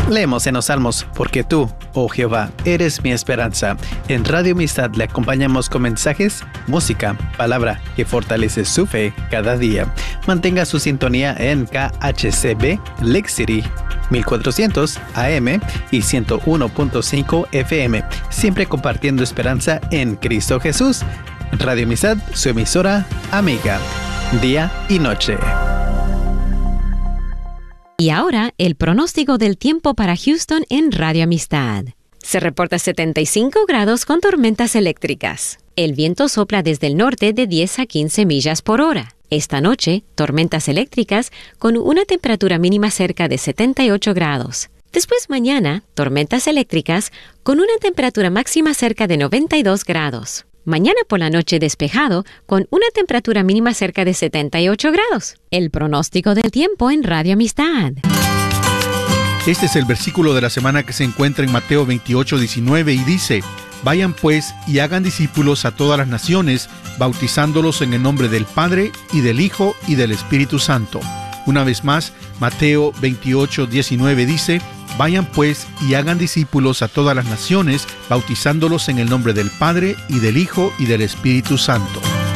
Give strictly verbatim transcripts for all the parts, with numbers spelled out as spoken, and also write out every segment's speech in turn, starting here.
Leemos en los Salmos, porque tú, oh Jehová, eres mi esperanza. En Radio Amistad le acompañamos con mensajes, música, palabra que fortalece su fe cada día. Mantenga su sintonía en K H C B Lake City mil cuatrocientos A M y ciento uno punto cinco F M, siempre compartiendo esperanza en Cristo Jesús. Radio Amistad, su emisora amiga, día y noche. Y ahora, el pronóstico del tiempo para Houston en Radio Amistad. Se reporta setenta y cinco grados con tormentas eléctricas. El viento sopla desde el norte de diez a quince millas por hora. Esta noche, tormentas eléctricas con una temperatura mínima cerca de setenta y ocho grados. Después mañana, tormentas eléctricas con una temperatura máxima cerca de noventa y dos grados. Mañana por la noche despejado con una temperatura mínima cerca de setenta y ocho grados. El pronóstico del tiempo en Radio Amistad. Este es el versículo de la semana que se encuentra en Mateo veintiocho, diecinueve y dice: Vayan pues y hagan discípulos a todas las naciones, bautizándolos en el nombre del Padre y del Hijo y del Espíritu Santo. Una vez más, Mateo veintiocho, diecinueve dice: Vayan pues y hagan discípulos a todas las naciones, bautizándolos en el nombre del Padre y del Hijo y del Espíritu Santo.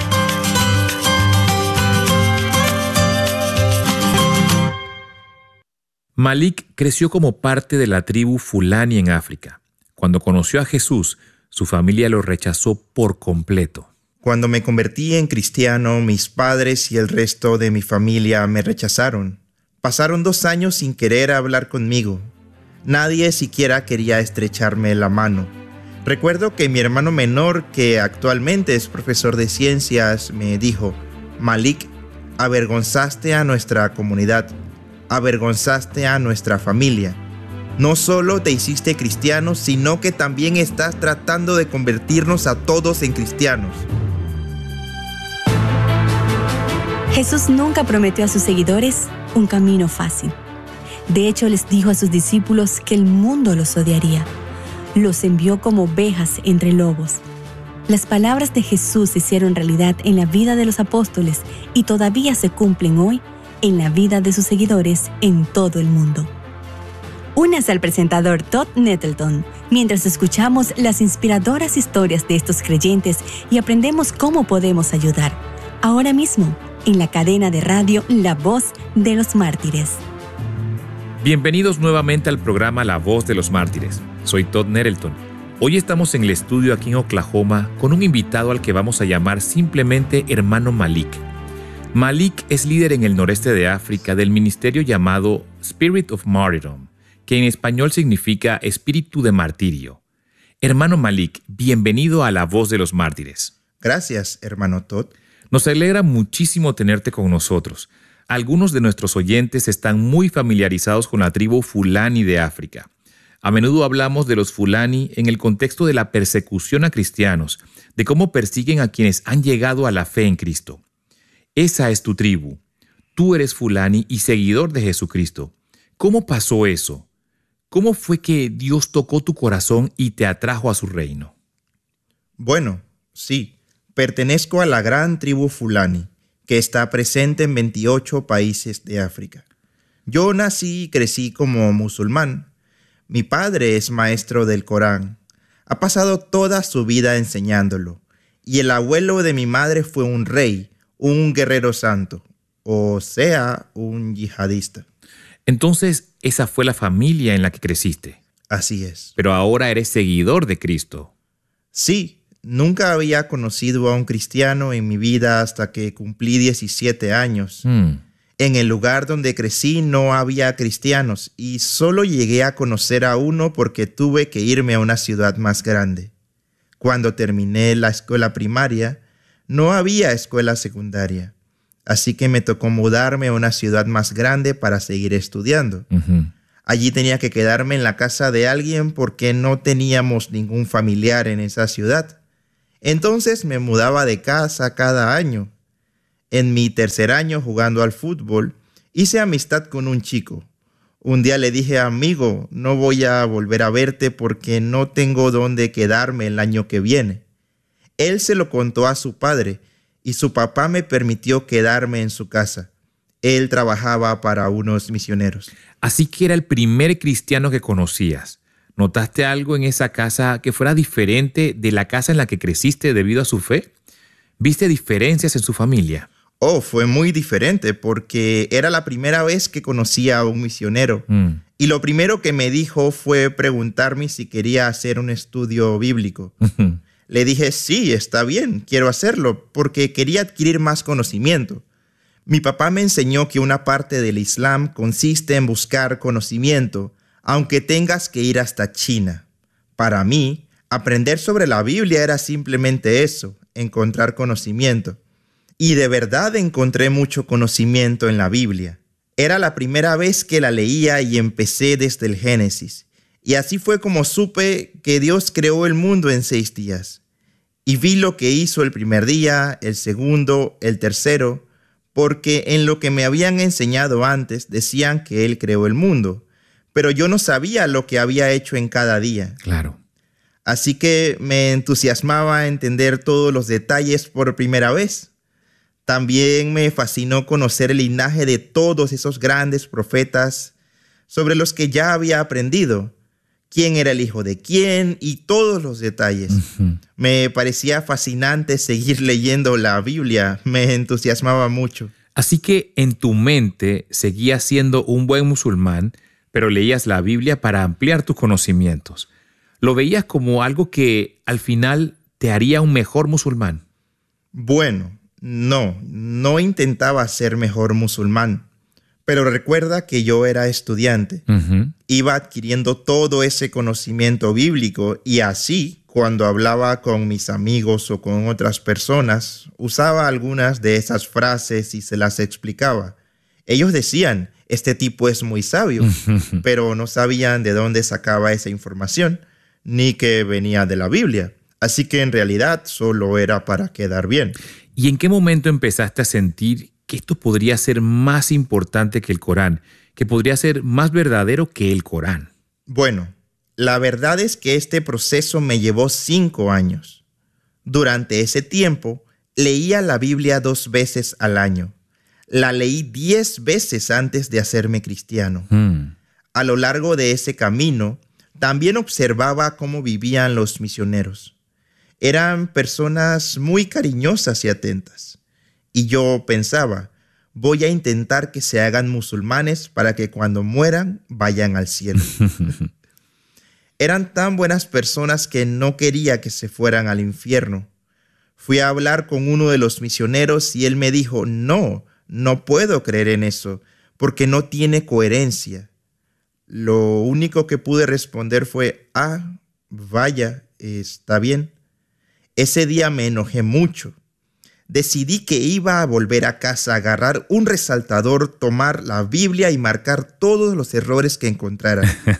Malik creció como parte de la tribu Fulani en África. Cuando conoció a Jesús, su familia lo rechazó por completo. Cuando me convertí en cristiano, mis padres y el resto de mi familia me rechazaron. Pasaron dos años sin querer hablar conmigo. Nadie siquiera quería estrecharme la mano. Recuerdo que mi hermano menor, que actualmente es profesor de ciencias, me dijo: Malik, avergonzaste a nuestra comunidad, avergonzaste a nuestra familia. No solo te hiciste cristiano, sino que también estás tratando de convertirnos a todos en cristianos. Jesús nunca prometió a sus seguidores un camino fácil. De hecho, les dijo a sus discípulos que el mundo los odiaría. Los envió como ovejas entre lobos. Las palabras de Jesús se hicieron realidad en la vida de los apóstoles y todavía se cumplen hoy en la vida de sus seguidores en todo el mundo. Únase al presentador Todd Nettleton mientras escuchamos las inspiradoras historias de estos creyentes y aprendemos cómo podemos ayudar. Ahora mismo, en la cadena de radio La Voz de los Mártires. Bienvenidos nuevamente al programa La Voz de los Mártires. Soy Todd Nettleton. Hoy estamos en el estudio aquí en Oklahoma con un invitado al que vamos a llamar simplemente Hermano Malik. Malik es líder en el noreste de África del ministerio llamado Spirit of Martyrdom, que en español significa Espíritu de Martirio. Hermano Malik, bienvenido a La Voz de los Mártires. Gracias, hermano Todd. Nos alegra muchísimo tenerte con nosotros. Algunos de nuestros oyentes están muy familiarizados con la tribu Fulani de África. A menudo hablamos de los Fulani en el contexto de la persecución a cristianos, de cómo persiguen a quienes han llegado a la fe en Cristo. Esa es tu tribu. Tú eres Fulani y seguidor de Jesucristo. ¿Cómo pasó eso? ¿Cómo fue que Dios tocó tu corazón y te atrajo a su reino? Bueno, sí, pertenezco a la gran tribu Fulani, que está presente en veintiocho países de África. Yo nací y crecí como musulmán. Mi padre es maestro del Corán. Ha pasado toda su vida enseñándolo. Y el abuelo de mi madre fue un rey, un guerrero santo, o sea, un yihadista. Entonces, esa fue la familia en la que creciste. Así es. Pero ahora eres seguidor de Cristo. Sí. Nunca había conocido a un cristiano en mi vida hasta que cumplí diecisiete años. Mm. En el lugar donde crecí no había cristianos y solo llegué a conocer a uno porque tuve que irme a una ciudad más grande. Cuando terminé la escuela primaria, no había escuela secundaria, así que me tocó mudarme a una ciudad más grande para seguir estudiando. Uh-huh. Allí tenía que quedarme en la casa de alguien porque no teníamos ningún familiar en esa ciudad. Entonces me mudaba de casa cada año. En mi tercer año jugando al fútbol, hice amistad con un chico. Un día le dije: amigo, no voy a volver a verte porque no tengo dónde quedarme el año que viene. Él se lo contó a su padre y su papá me permitió quedarme en su casa. Él trabajaba para unos misioneros. Así que era el primer cristiano que conocías. ¿Notaste algo en esa casa que fuera diferente de la casa en la que creciste debido a su fe? ¿Viste diferencias en su familia? Oh, fue muy diferente porque era la primera vez que conocía a un misionero. Mm. Y lo primero que me dijo fue preguntarme si quería hacer un estudio bíblico. Le dije, sí, está bien, quiero hacerlo, porque quería adquirir más conocimiento. Mi papá me enseñó que una parte del Islam consiste en buscar conocimiento, aunque tengas que ir hasta China. Para mí, aprender sobre la Biblia era simplemente eso, encontrar conocimiento. Y de verdad encontré mucho conocimiento en la Biblia. Era la primera vez que la leía y empecé desde el Génesis. Y así fue como supe que Dios creó el mundo en seis días. Y vi lo que hizo el primer día, el segundo, el tercero, porque en lo que me habían enseñado antes decían que Él creó el mundo, pero yo no sabía lo que había hecho en cada día. Claro. Así que me entusiasmaba entender todos los detalles por primera vez. También me fascinó conocer el linaje de todos esos grandes profetas sobre los que ya había aprendido. Quién era el hijo de quién y todos los detalles. Uh-huh. Me parecía fascinante seguir leyendo la Biblia. Me entusiasmaba mucho. Así que en tu mente seguías siendo un buen musulmán, pero leías la Biblia para ampliar tus conocimientos. ¿Lo veías como algo que al final te haría un mejor musulmán? Bueno, no, no intentaba ser mejor musulmán. Pero recuerda que yo era estudiante. Uh-huh. Iba adquiriendo todo ese conocimiento bíblico y así, cuando hablaba con mis amigos o con otras personas, usaba algunas de esas frases y se las explicaba. Ellos decían, este tipo es muy sabio, uh-huh. pero no sabían de dónde sacaba esa información, ni que venía de la Biblia. Así que en realidad solo era para quedar bien. ¿Y en qué momento empezaste a sentir que esto podría ser más importante que el Corán, que podría ser más verdadero que el Corán? Bueno, la verdad es que este proceso me llevó cinco años. Durante ese tiempo, leía la Biblia dos veces al año. La leí diez veces antes de hacerme cristiano. Mm. A lo largo de ese camino, también observaba cómo vivían los misioneros. Eran personas muy cariñosas y atentas. Y yo pensaba, voy a intentar que se hagan musulmanes para que cuando mueran vayan al cielo. Eran tan buenas personas que no quería que se fueran al infierno. Fui a hablar con uno de los misioneros y él me dijo, no, no puedo creer en eso, porque no tiene coherencia. Lo único que pude responder fue, ah, vaya, está bien. Ese día me enojé mucho. Decidí que iba a volver a casa, a agarrar un resaltador, tomar la Biblia y marcar todos los errores que encontrara.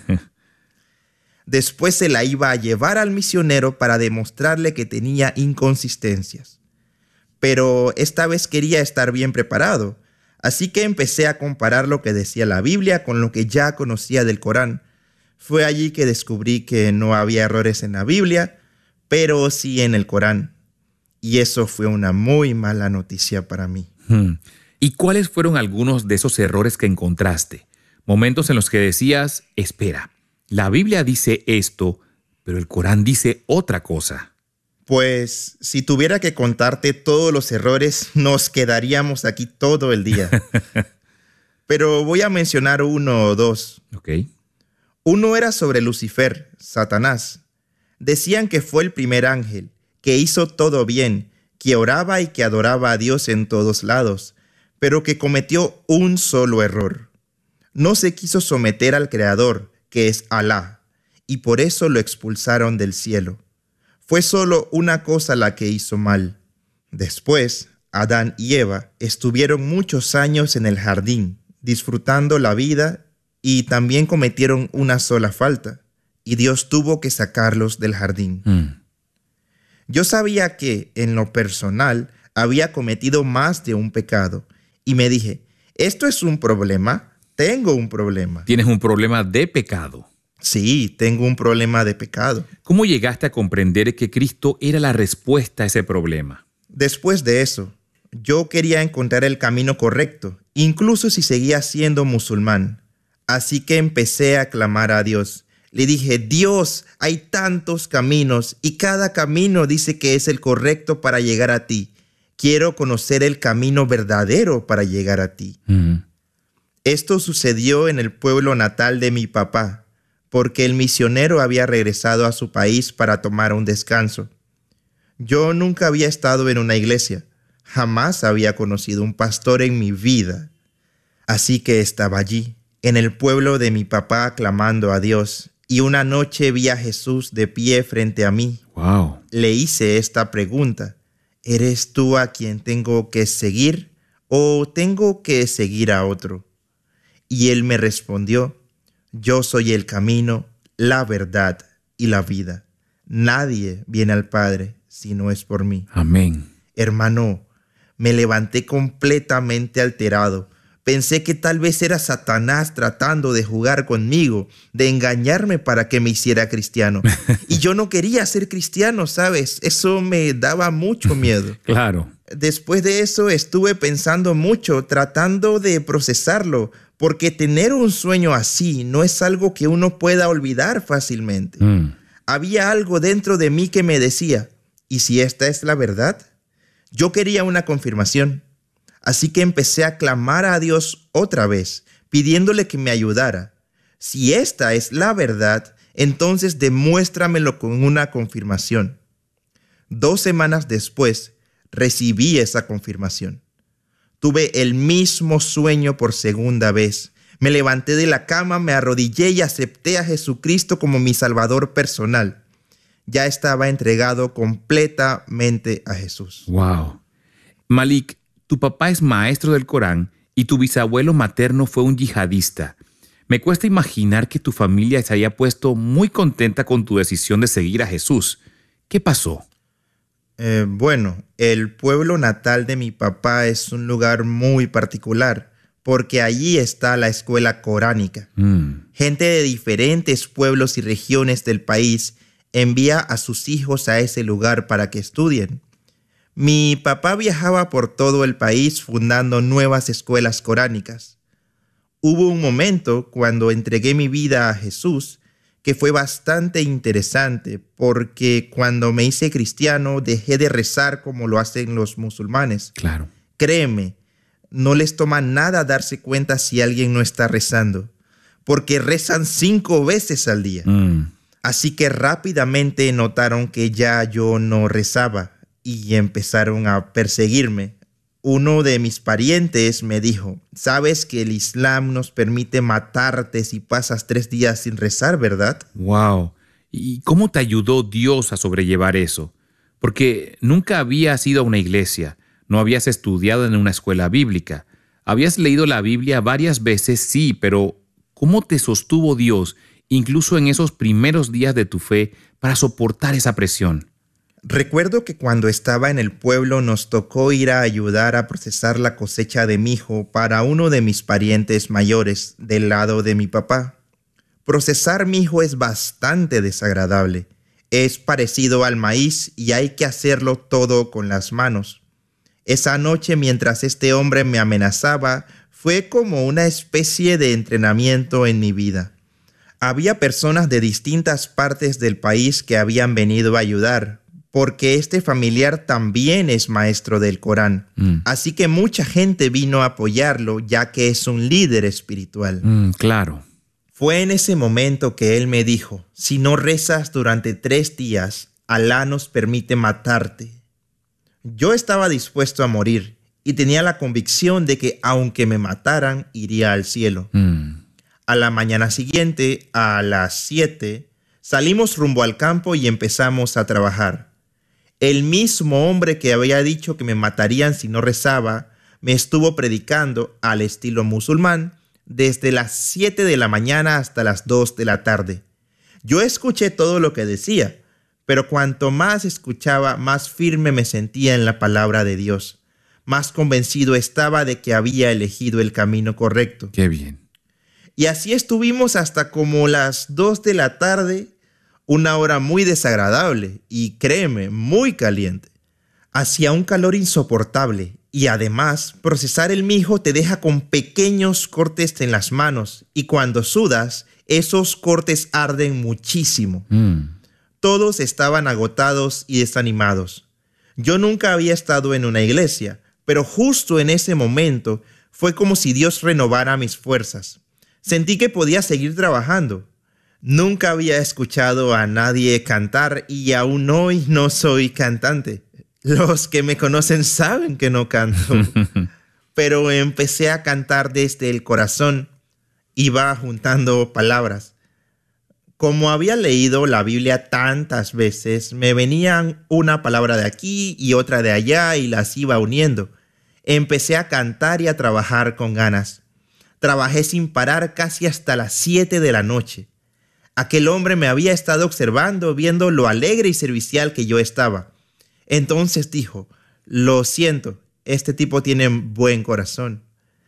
Después se la iba a llevar al misionero para demostrarle que tenía inconsistencias. Pero esta vez quería estar bien preparado, así que empecé a comparar lo que decía la Biblia con lo que ya conocía del Corán. Fue allí que descubrí que no había errores en la Biblia, pero sí en el Corán. Y eso fue una muy mala noticia para mí. Hmm. ¿Y cuáles fueron algunos de esos errores que encontraste? Momentos en los que decías, espera, la Biblia dice esto, pero el Corán dice otra cosa. Pues, si tuviera que contarte todos los errores, nos quedaríamos aquí todo el día. Pero voy a mencionar uno o dos. Ok. Uno era sobre Lucifer, Satanás. Decían que fue el primer ángel, que hizo todo bien, que oraba y que adoraba a Dios en todos lados, pero que cometió un solo error. No se quiso someter al Creador, que es Alá, y por eso lo expulsaron del cielo. Fue solo una cosa la que hizo mal. Después, Adán y Eva estuvieron muchos años en el jardín, disfrutando la vida, y también cometieron una sola falta, y Dios tuvo que sacarlos del jardín. Mm. Yo sabía que, en lo personal, había cometido más de un pecado. Y me dije, ¿esto es un problema? Tengo un problema. ¿Tienes un problema de pecado? Sí, tengo un problema de pecado. ¿Cómo llegaste a comprender que Cristo era la respuesta a ese problema? Después de eso, yo quería encontrar el camino correcto incluso si seguía siendo musulmán. Así que empecé a clamar a Dios. Le dije, Dios, hay tantos caminos y cada camino dice que es el correcto para llegar a ti. Quiero conocer el camino verdadero para llegar a ti. Mm. Esto sucedió en el pueblo natal de mi papá, porque el misionero había regresado a su país para tomar un descanso. Yo nunca había estado en una iglesia, jamás había conocido un pastor en mi vida. Así que estaba allí, en el pueblo de mi papá, clamando a Dios, y una noche vi a Jesús de pie frente a mí. Wow. Le hice esta pregunta: ¿eres tú a quien tengo que seguir o tengo que seguir a otro? Y él me respondió: yo soy el camino, la verdad y la vida. Nadie viene al Padre si no es por mí. Amén. Hermano, me levanté completamente alterado. Pensé que tal vez era Satanás tratando de jugar conmigo, de engañarme para que me hiciera cristiano. Y yo no quería ser cristiano, ¿sabes? Eso me daba mucho miedo. Claro. Después de eso estuve pensando mucho, tratando de procesarlo, porque tener un sueño así no es algo que uno pueda olvidar fácilmente. Mm. Había algo dentro de mí que me decía, ¿y si esta es la verdad? Yo quería una confirmación. Así que empecé a clamar a Dios otra vez, pidiéndole que me ayudara. Si esta es la verdad, entonces demuéstramelo con una confirmación. Dos semanas después, recibí esa confirmación. Tuve el mismo sueño por segunda vez. Me levanté de la cama, me arrodillé y acepté a Jesucristo como mi Salvador personal. Ya estaba entregado completamente a Jesús. Wow. Malik, tu papá es maestro del Corán y tu bisabuelo materno fue un yihadista. Me cuesta imaginar que tu familia se haya puesto muy contenta con tu decisión de seguir a Jesús. ¿Qué pasó? Eh, bueno, el pueblo natal de mi papá es un lugar muy particular, porque allí está la escuela coránica. Mm. Gente de diferentes pueblos y regiones del país envía a sus hijos a ese lugar para que estudien. Mi papá viajaba por todo el país fundando nuevas escuelas coránicas. Hubo un momento cuando entregué mi vida a Jesús que fue bastante interesante, porque cuando me hice cristiano dejé de rezar como lo hacen los musulmanes. Claro. Créeme, no les toma nada darse cuenta si alguien no está rezando, porque rezan cinco veces al día. Mm. Así que rápidamente notaron que ya yo no rezaba y empezaron a perseguirme. Uno de mis parientes me dijo, ¿sabes que el Islam nos permite matarte si pasas tres días sin rezar, verdad? Wow. ¿Y cómo te ayudó Dios a sobrellevar eso? Porque nunca habías ido a una iglesia, no habías estudiado en una escuela bíblica. Habías leído la Biblia varias veces, sí, pero ¿cómo te sostuvo Dios, incluso en esos primeros días de tu fe, para soportar esa presión? Recuerdo que cuando estaba en el pueblo nos tocó ir a ayudar a procesar la cosecha de mijo para uno de mis parientes mayores del lado de mi papá. Procesar mijo es bastante desagradable. Es parecido al maíz y hay que hacerlo todo con las manos. Esa noche, mientras este hombre me amenazaba, fue como una especie de entrenamiento en mi vida. Había personas de distintas partes del país que habían venido a ayudar, porque este familiar también es maestro del Corán. Mm. Así que mucha gente vino a apoyarlo, ya que es un líder espiritual. Mm, claro. Fue en ese momento que él me dijo, si no rezas durante tres días, Alá nos permite matarte. Yo estaba dispuesto a morir y tenía la convicción de que aunque me mataran, iría al cielo. Mm. A la mañana siguiente, a las siete, salimos rumbo al campo y empezamos a trabajar. El mismo hombre que había dicho que me matarían si no rezaba, me estuvo predicando al estilo musulmán desde las siete de la mañana hasta las dos de la tarde. Yo escuché todo lo que decía, pero cuanto más escuchaba, más firme me sentía en la palabra de Dios. Más convencido estaba de que había elegido el camino correcto. Qué bien. Y así estuvimos hasta como las dos de la tarde, una hora muy desagradable y, créeme, muy caliente. Hacía un calor insoportable Y además, procesar el mijo te deja con pequeños cortes en las manos y cuando sudas, esos cortes arden muchísimo. Mm. Todos estaban agotados y desanimados. Yo nunca había estado en una iglesia, pero justo en ese momento fue como si Dios renovara mis fuerzas. Sentí que podía seguir trabajando. Nunca había escuchado a nadie cantar y aún hoy no soy cantante. Los que me conocen saben que no canto. Pero empecé a cantar desde el corazón. Iba juntando palabras. Como había leído la Biblia tantas veces, me venían una palabra de aquí y otra de allá y las iba uniendo. Empecé a cantar y a trabajar con ganas. Trabajé sin parar casi hasta las siete de la noche. Aquel hombre me había estado observando, viendo lo alegre y servicial que yo estaba. Entonces dijo, lo siento, este tipo tiene buen corazón.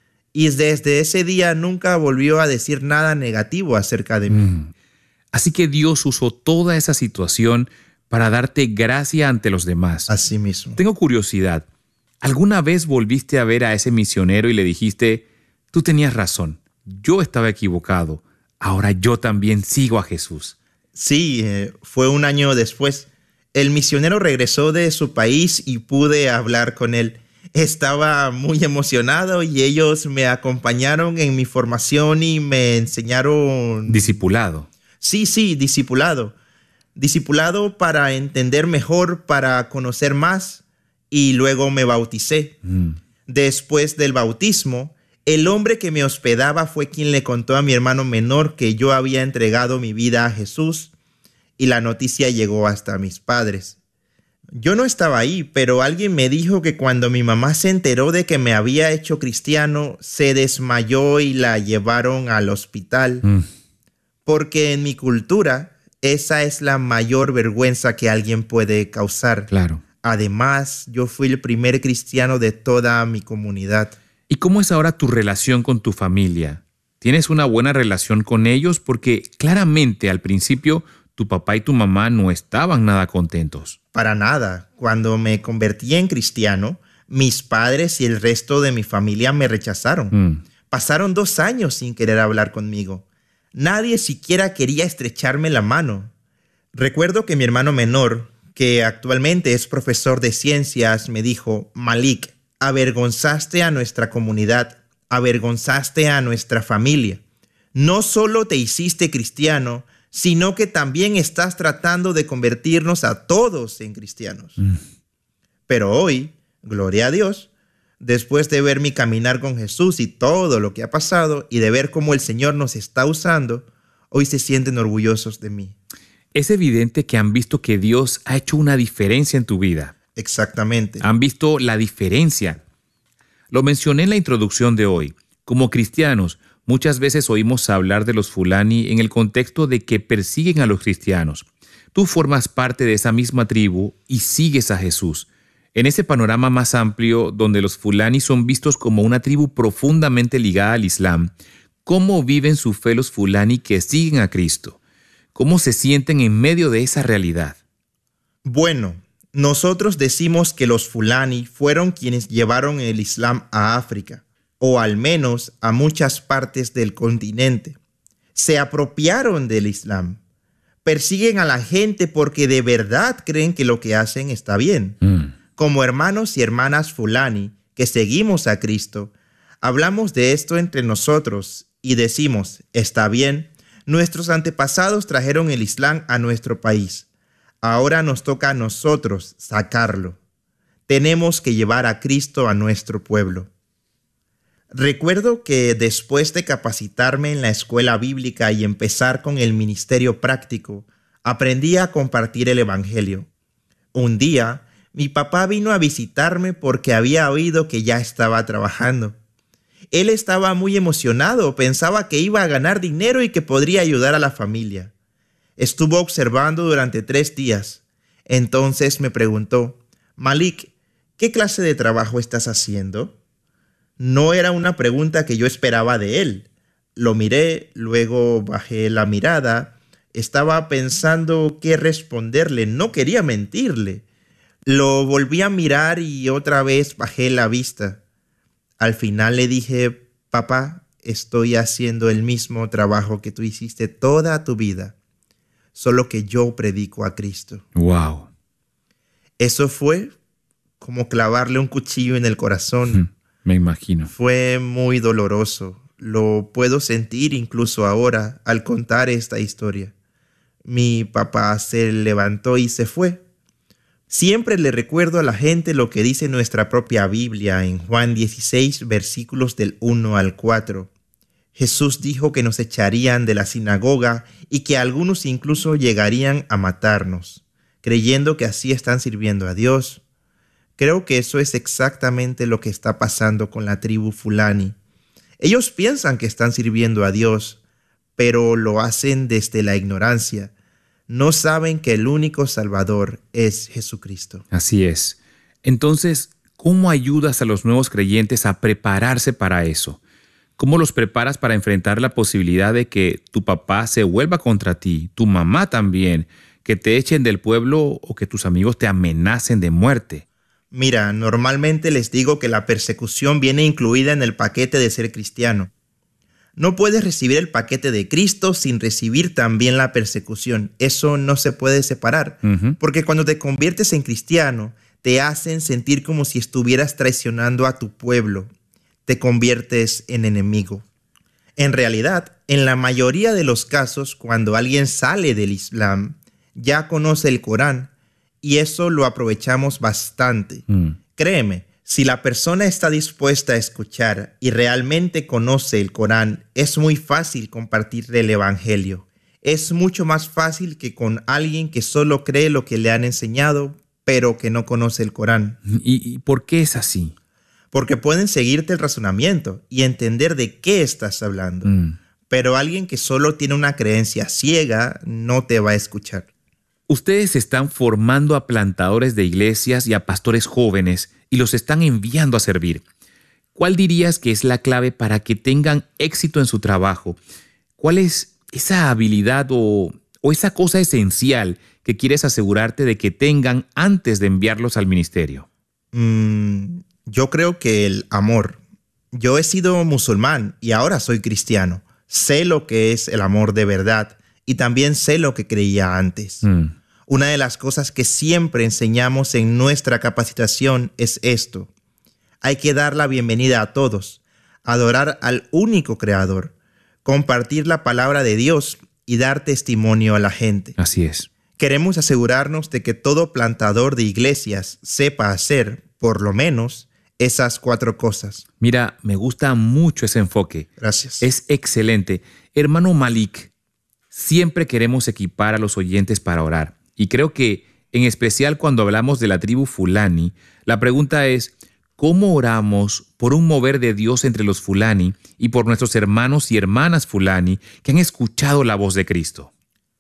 Y desde ese día nunca volvió a decir nada negativo acerca de mí. Mm. Así que Dios usó toda esa situación para darte gracia ante los demás. Así mismo. Tengo curiosidad. ¿Alguna vez volviste a ver a ese misionero y le dijiste, tú tenías razón, yo estaba equivocado, ahora yo también sigo a Jesús? Sí, eh, fue un año después. El misionero regresó de su país y pude hablar con él. Estaba muy emocionado y ellos me acompañaron en mi formación y me enseñaron... Discipulado. Sí, sí, discipulado. Discipulado para entender mejor, para conocer más y luego me bauticé. Mm. Después del bautismo, el hombre que me hospedaba fue quien le contó a mi hermano menor que yo había entregado mi vida a Jesús y la noticia llegó hasta mis padres. Yo no estaba ahí, pero alguien me dijo que cuando mi mamá se enteró de que me había hecho cristiano, se desmayó y la llevaron al hospital. Mm. Porque en mi cultura, esa es la mayor vergüenza que alguien puede causar. Claro. Además, yo fui el primer cristiano de toda mi comunidad. ¿Y cómo es ahora tu relación con tu familia? ¿Tienes una buena relación con ellos? Porque claramente al principio tu papá y tu mamá no estaban nada contentos. Para nada. Cuando me convertí en cristiano, mis padres y el resto de mi familia me rechazaron. Mm. Pasaron dos años sin querer hablar conmigo. Nadie siquiera quería estrecharme la mano. Recuerdo que mi hermano menor, que actualmente es profesor de ciencias, me dijo, Malik, avergonzaste a nuestra comunidad, avergonzaste a nuestra familia. No solo te hiciste cristiano, sino que también estás tratando de convertirnos a todos en cristianos. Mm. Pero hoy, gloria a Dios, después de ver mi caminar con Jesús y todo lo que ha pasado y de ver cómo el Señor nos está usando, hoy se sienten orgullosos de mí. Es evidente que han visto que Dios ha hecho una diferencia en tu vida. Exactamente. Han visto la diferencia. Lo mencioné en la introducción de hoy. Como cristianos, muchas veces oímos hablar de los fulani en el contexto de que persiguen a los cristianos. Tú formas parte de esa misma tribu y sigues a Jesús. En ese panorama más amplio, donde los fulani son vistos como una tribu profundamente ligada al Islam, ¿cómo viven su fe los fulani que siguen a Cristo? ¿Cómo se sienten en medio de esa realidad? Bueno, nosotros decimos que los fulani fueron quienes llevaron el Islam a África, o al menos a muchas partes del continente. Se apropiaron del Islam. Persiguen a la gente porque de verdad creen que lo que hacen está bien. Mm. Como hermanos y hermanas fulani que seguimos a Cristo, hablamos de esto entre nosotros y decimos, está bien, nuestros antepasados trajeron el Islam a nuestro país. Ahora nos toca a nosotros sacarlo. Tenemos que llevar a Cristo a nuestro pueblo. Recuerdo que después de capacitarme en la escuela bíblica y empezar con el ministerio práctico, aprendí a compartir el evangelio. Un día, mi papá vino a visitarme porque había oído que ya estaba trabajando. Él estaba muy emocionado, pensaba que iba a ganar dinero y que podría ayudar a la familia. Estuvo observando durante tres días. Entonces me preguntó, Malik, ¿qué clase de trabajo estás haciendo? No era una pregunta que yo esperaba de él. Lo miré, luego bajé la mirada. Estaba pensando qué responderle, no quería mentirle. Lo volví a mirar y otra vez bajé la vista. Al final le dije, papá, estoy haciendo el mismo trabajo que tú hiciste toda tu vida, solo que yo predico a Cristo. Wow. Eso fue como clavarle un cuchillo en el corazón. Me imagino. Fue muy doloroso. Lo puedo sentir incluso ahora al contar esta historia. Mi papá se levantó y se fue. Siempre le recuerdo a la gente lo que dice nuestra propia Biblia en Juan dieciséis, versículos del uno al cuatro. Jesús dijo que nos echarían de la sinagoga y que algunos incluso llegarían a matarnos, creyendo que así están sirviendo a Dios. Creo que eso es exactamente lo que está pasando con la tribu Fulani. Ellos piensan que están sirviendo a Dios, pero lo hacen desde la ignorancia. No saben que el único Salvador es Jesucristo. Así es. Entonces, ¿cómo ayudas a los nuevos creyentes a prepararse para eso? ¿Cómo los preparas para enfrentar la posibilidad de que tu papá se vuelva contra ti, tu mamá también, que te echen del pueblo o que tus amigos te amenacen de muerte? Mira, normalmente les digo que la persecución viene incluida en el paquete de ser cristiano. No puedes recibir el paquete de Cristo sin recibir también la persecución. Eso no se puede separar. Uh-huh. Porque cuando te conviertes en cristiano, te hacen sentir como si estuvieras traicionando a tu pueblo. Te conviertes en enemigo. En realidad, en la mayoría de los casos, cuando alguien sale del Islam, ya conoce el Corán y eso lo aprovechamos bastante. Mm. Créeme. Si la persona está dispuesta a escuchar y realmente conoce el Corán, es muy fácil compartirle el Evangelio. Es mucho más fácil que con alguien que solo cree lo que le han enseñado, pero que no conoce el Corán. ¿Y, y por qué es así? Porque pueden seguirte el razonamiento y entender de qué estás hablando. Mm. Pero alguien que solo tiene una creencia ciega no te va a escuchar. Ustedes están formando a plantadores de iglesias y a pastores jóvenes y los están enviando a servir. ¿Cuál dirías que es la clave para que tengan éxito en su trabajo? ¿Cuál es esa habilidad o, o esa cosa esencial que quieres asegurarte de que tengan antes de enviarlos al ministerio? Mm, yo creo que el amor. Yo he sido musulmán y ahora soy cristiano. Sé lo que es el amor de verdad y también sé lo que creía antes. Mm. Una de las cosas que siempre enseñamos en nuestra capacitación es esto. Hay que dar la bienvenida a todos, adorar al único creador, compartir la palabra de Dios y dar testimonio a la gente. Así es. Queremos asegurarnos de que todo plantador de iglesias sepa hacer, por lo menos, esas cuatro cosas. Mira, me gusta mucho ese enfoque. Gracias. Es excelente. Hermano Malik, siempre queremos equipar a los oyentes para orar. Y creo que, en especial cuando hablamos de la tribu Fulani, la pregunta es, ¿cómo oramos por un mover de Dios entre los Fulani y por nuestros hermanos y hermanas Fulani que han escuchado la voz de Cristo?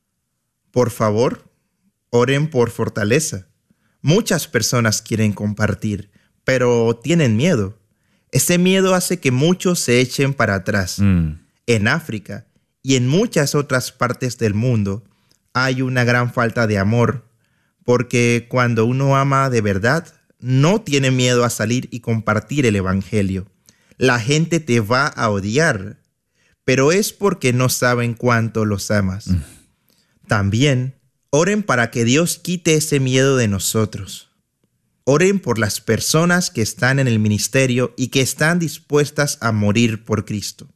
Por favor, oren por fortaleza. Muchas personas quieren compartir, pero tienen miedo. Ese miedo hace que muchos se echen para atrás. Mm. En África y en muchas otras partes del mundo, hay una gran falta de amor, porque cuando uno ama de verdad, no tiene miedo a salir y compartir el Evangelio. La gente te va a odiar, pero es porque no saben cuánto los amas. Mm. También, oren para que Dios quite ese miedo de nosotros. Oren por las personas que están en el ministerio y que están dispuestas a morir por Cristo.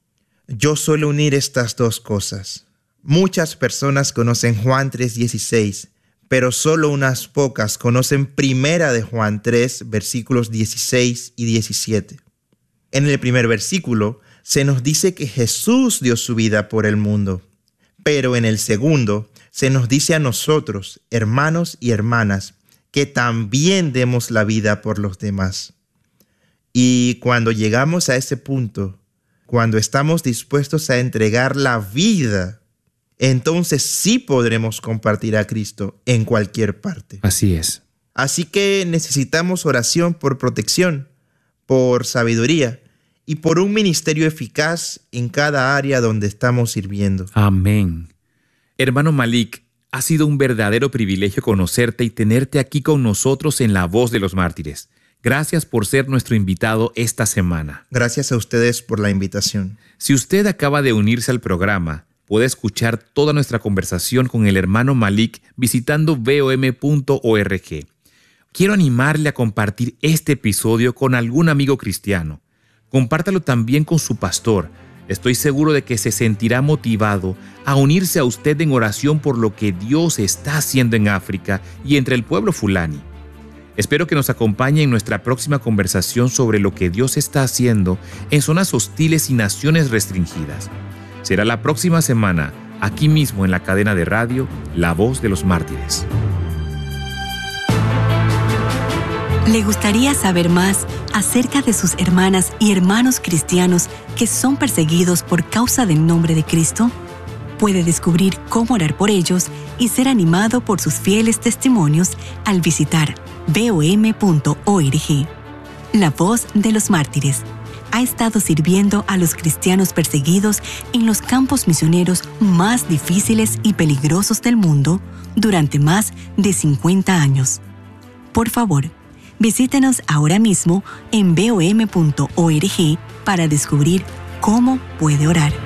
Yo suelo unir estas dos cosas. Muchas personas conocen Juan tres dieciséis, pero solo unas pocas conocen Primera de Juan tres, versículos dieciséis y diecisiete. En el primer versículo se nos dice que Jesús dio su vida por el mundo, pero en el segundo se nos dice a nosotros, hermanos y hermanas, que también demos la vida por los demás. Y cuando llegamos a ese punto, cuando estamos dispuestos a entregar la vida, entonces sí podremos compartir a Cristo en cualquier parte. Así es. Así que necesitamos oración por protección, por sabiduría y por un ministerio eficaz en cada área donde estamos sirviendo. Amén. Hermano Malik, Ha sido un verdadero privilegio conocerte y tenerte aquí con nosotros en La Voz de los Mártires. Gracias por ser nuestro invitado esta semana. Gracias a ustedes por la invitación. Si usted acaba de unirse al programa, puede escuchar toda nuestra conversación con el hermano Malik visitando V O M punto org. Quiero animarle a compartir este episodio con algún amigo cristiano. Compártalo también con su pastor. Estoy seguro de que se sentirá motivado a unirse a usted en oración por lo que Dios está haciendo en África y entre el pueblo fulani. Espero que nos acompañe en nuestra próxima conversación sobre lo que Dios está haciendo en zonas hostiles y naciones restringidas. Será la próxima semana, aquí mismo en la cadena de radio La Voz de los Mártires. ¿Le gustaría saber más acerca de sus hermanas y hermanos cristianos que son perseguidos por causa del nombre de Cristo? Puede descubrir cómo orar por ellos y ser animado por sus fieles testimonios al visitar V O M punto org. La Voz de los Mártires ha estado sirviendo a los cristianos perseguidos en los campos misioneros más difíciles y peligrosos del mundo durante más de cincuenta años. Por favor, visítenos ahora mismo en V O M punto org para descubrir cómo puede orar.